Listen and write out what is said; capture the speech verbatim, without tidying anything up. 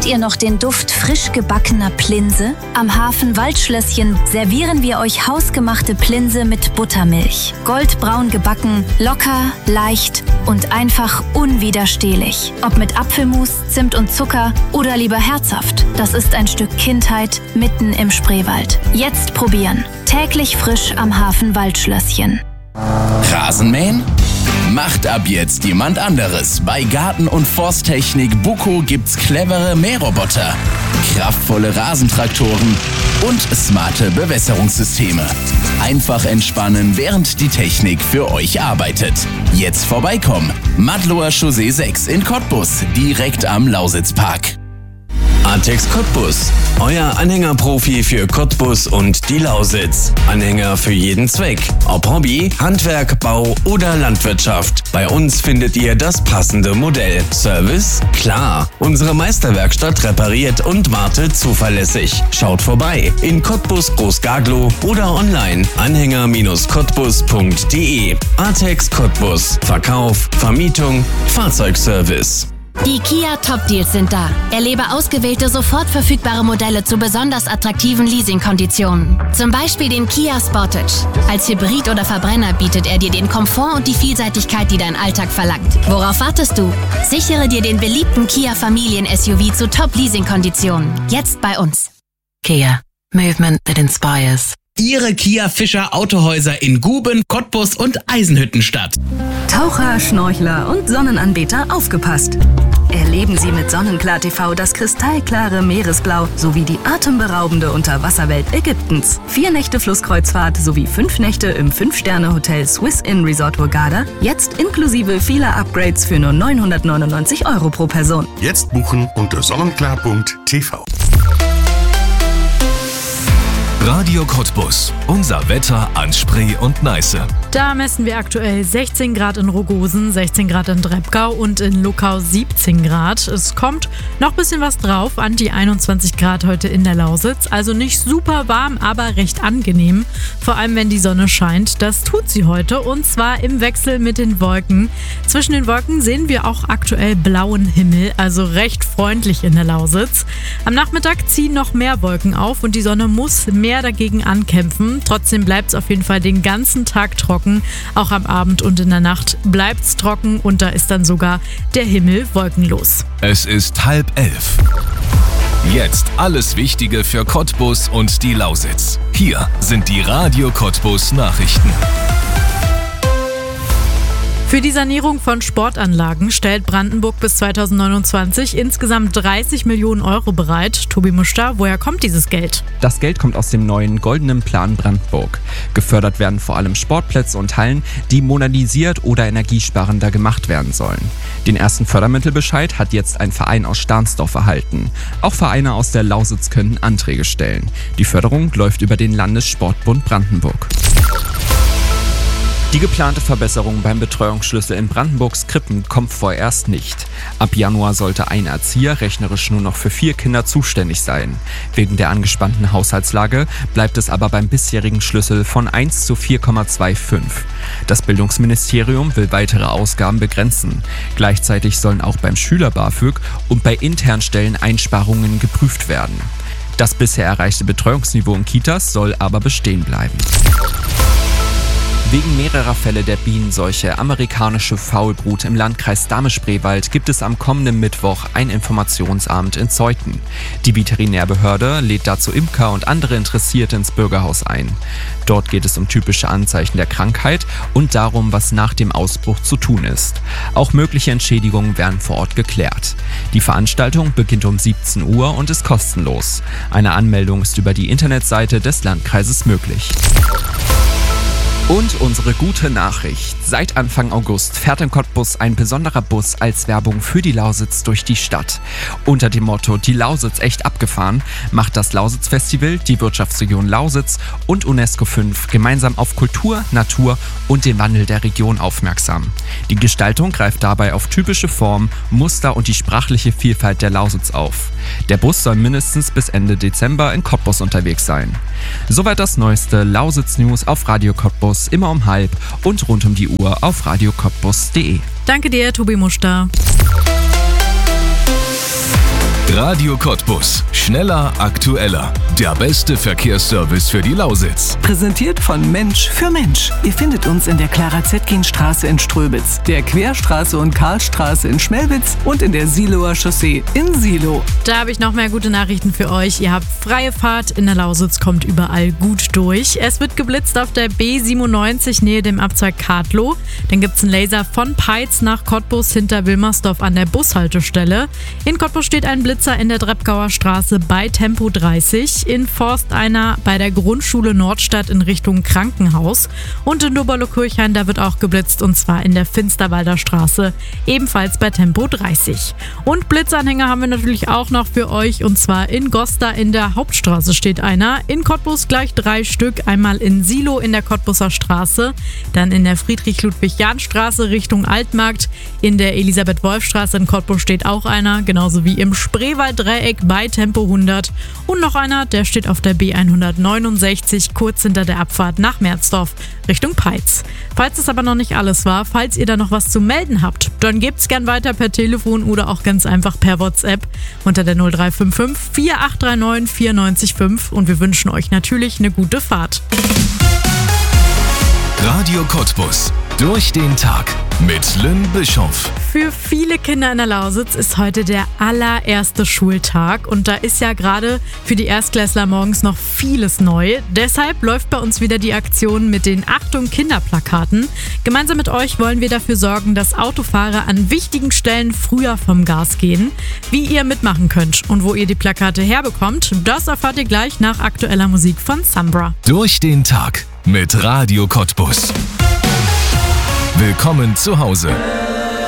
ihr noch den Duft frisch gebackener Plinse? Am Hafen Waldschlösschen servieren wir euch hausgemachte Plinse mit Buttermilch. Goldbraun gebacken, locker, leicht und einfach unwiderstehlich. Ob mit Apfelmus, Zimt und Zucker oder lieber herzhaft. Das ist ein Stück Kindheit mitten im Spreewald. Jetzt probieren. Täglich frisch am Hafen Waldschlösschen. Rasenmähen? Macht ab jetzt jemand anderes. Bei Garten- und Forsttechnik Buco gibt's clevere Mähroboter, kraftvolle Rasentraktoren und smarte Bewässerungssysteme. Einfach entspannen, während die Technik für euch arbeitet. Jetzt vorbeikommen. Madloer Chaussee sechs in Cottbus, direkt am Lausitzpark. Artex Cottbus, euer Anhängerprofi für Cottbus und die Lausitz. Anhänger für jeden Zweck. Ob Hobby, Handwerk, Bau oder Landwirtschaft. Bei uns findet ihr das passende Modell. Service? Klar. Unsere Meisterwerkstatt repariert und wartet zuverlässig. Schaut vorbei in Cottbus Großgaglow oder online anhänger cottbus punkt de. Artex Cottbus. Verkauf, Vermietung, Fahrzeugservice. Die Kia Top Deals sind da. Erlebe ausgewählte sofort verfügbare Modelle zu besonders attraktiven Leasingkonditionen. Zum Beispiel den Kia Sportage. Als Hybrid oder Verbrenner bietet er dir den Komfort und die Vielseitigkeit, die dein Alltag verlangt. Worauf wartest du? Sichere dir den beliebten Kia Familien-S U V zu Top-Leasing-Konditionen. Jetzt bei uns. Kia. Movement that inspires. Ihre Kia Fischer Autohäuser in Guben, Cottbus und Eisenhüttenstadt. Taucher, Schnorchler und Sonnenanbeter, aufgepasst! Erleben Sie mit Sonnenklar T V das kristallklare Meeresblau sowie die atemberaubende Unterwasserwelt Ägyptens. Vier Nächte Flusskreuzfahrt sowie fünf Nächte im Fünf-Sterne-Hotel Swiss Inn Resort Hurghada, jetzt inklusive vieler Upgrades für nur neunhundertneunundneunzig Euro pro Person. Jetzt buchen unter sonnenklar punkt t v. Radio Cottbus. Unser Wetter an Spree und Neiße. Da messen wir aktuell sechzehn Grad in Rogosen, sechzehn Grad in Drepgau und in Luckau siebzehn Grad. Es kommt noch ein bisschen was drauf an die einundzwanzig Grad heute in der Lausitz. Also nicht super warm, aber recht angenehm. Vor allem, wenn die Sonne scheint. Das tut sie heute und zwar im Wechsel mit den Wolken. Zwischen den Wolken sehen wir auch aktuell blauen Himmel, also recht freundlich in der Lausitz. Am Nachmittag ziehen noch mehr Wolken auf und die Sonne muss mehr dagegen ankämpfen. Trotzdem bleibt es auf jeden Fall den ganzen Tag trocken. Auch am Abend und in der Nacht bleibt es trocken und da ist dann sogar der Himmel wolkenlos. Es ist halb elf. Jetzt alles Wichtige für Cottbus und die Lausitz. Hier sind die Radio Cottbus Nachrichten. Für die Sanierung von Sportanlagen stellt Brandenburg bis zweitausendneunundzwanzig insgesamt dreißig Millionen Euro bereit. Tobi Muster, woher kommt dieses Geld? Das Geld kommt aus dem neuen Goldenen Plan Brandenburg. Gefördert werden vor allem Sportplätze und Hallen, die modernisiert oder energiesparender gemacht werden sollen. Den ersten Fördermittelbescheid hat jetzt ein Verein aus Stahnsdorf erhalten. Auch Vereine aus der Lausitz können Anträge stellen. Die Förderung läuft über den Landessportbund Brandenburg. Die geplante Verbesserung beim Betreuungsschlüssel in Brandenburgs Krippen kommt vorerst nicht. Ab Januar sollte ein Erzieher rechnerisch nur noch für vier Kinder zuständig sein. Wegen der angespannten Haushaltslage bleibt es aber beim bisherigen Schlüssel von eins zu vier Komma fünfundzwanzig. Das Bildungsministerium will weitere Ausgaben begrenzen. Gleichzeitig sollen auch beim Schüler-BAföG und bei internen Stellen Einsparungen geprüft werden. Das bisher erreichte Betreuungsniveau in Kitas soll aber bestehen bleiben. Wegen mehrerer Fälle der Bienenseuche amerikanische Faulbrut im Landkreis Dahme-Spreewald gibt es am kommenden Mittwoch ein Informationsabend in Zeuthen. Die Veterinärbehörde lädt dazu Imker und andere Interessierte ins Bürgerhaus ein. Dort geht es um typische Anzeichen der Krankheit und darum, was nach dem Ausbruch zu tun ist. Auch mögliche Entschädigungen werden vor Ort geklärt. Die Veranstaltung beginnt um siebzehn Uhr und ist kostenlos. Eine Anmeldung ist über die Internetseite des Landkreises möglich. Und unsere gute Nachricht. Seit Anfang August fährt in Cottbus ein besonderer Bus als Werbung für die Lausitz durch die Stadt. Unter dem Motto "Die Lausitz echt abgefahren" macht das Lausitz-Festival, die Wirtschaftsregion Lausitz und UNESCO fünf gemeinsam auf Kultur, Natur und den Wandel der Region aufmerksam. Die Gestaltung greift dabei auf typische Formen, Muster und die sprachliche Vielfalt der Lausitz auf. Der Bus soll mindestens bis Ende Dezember in Cottbus unterwegs sein. Soweit das neueste Lausitz-News auf Radio Cottbus, immer um halb und rund um die Uhr auf radio cottbus punkt de. Danke dir, Tobi Muster. Radio Cottbus. Schneller, aktueller. Der beste Verkehrsservice für die Lausitz. Präsentiert von Mensch für Mensch. Ihr findet uns in der Clara-Zetkin-Straße in Ströbitz, der Querstraße und Karlstraße in Schmelwitz und in der Siloer Chaussee in Silo. Da habe ich noch mehr gute Nachrichten für euch. Ihr habt freie Fahrt in der Lausitz, kommt überall gut durch. Es wird geblitzt auf der B siebenundneunzig nähe dem Abzweig Kadlow. Dann gibt es einen Laser von Peitz nach Cottbus hinter Wilmersdorf an der Bushaltestelle. In Cottbus steht ein Blitzer in der Drepgauer Straße bei Tempo dreißig. In Forst einer bei der Grundschule Nordstadt in Richtung Krankenhaus. Und in Doberlo-Kirchhain, da wird auch geblitzt und zwar in der Finsterwalder Straße, ebenfalls bei Tempo dreißig. Und Blitzanhänger haben wir natürlich auch noch für euch und zwar in Gosta in der Hauptstraße steht einer. In Cottbus gleich drei Stück, einmal in Silo in der Cottbuser Straße, dann in der Friedrich-Ludwig-Jahn-Straße Richtung Altmarkt, in der Elisabeth-Wolf-Straße in Cottbus steht auch einer, genauso wie im Spreewald-Dreieck bei Tempo hundert und noch einer, der steht auf der B hundertneunundsechzig kurz hinter der Abfahrt nach Merzdorf Richtung Peitz. Falls es aber noch nicht alles war, falls ihr da noch was zu melden habt, dann gebt's gern weiter per Telefon oder auch ganz einfach per WhatsApp unter der null drei fünf fünf vier acht drei neun vier neun fünf und wir wünschen euch natürlich eine gute Fahrt. Radio Cottbus. Durch den Tag mit Lynn Bischoff. Für viele Kinder in der Lausitz ist heute der allererste Schultag und da ist ja gerade für die Erstklässler morgens noch vieles neu. Deshalb läuft bei uns wieder die Aktion mit den Achtung Kinderplakaten. Gemeinsam mit euch wollen wir dafür sorgen, dass Autofahrer an wichtigen Stellen früher vom Gas gehen. Wie ihr mitmachen könnt und wo ihr die Plakate herbekommt, das erfahrt ihr gleich nach aktueller Musik von Sombra. Durch den Tag mit Radio Cottbus. Willkommen zu Hause.